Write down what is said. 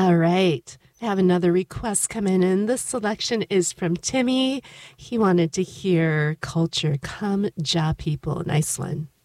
All right. I have another request coming in. This selection is from Timmy. He wanted to hear Culture Come Ja People. Nice one.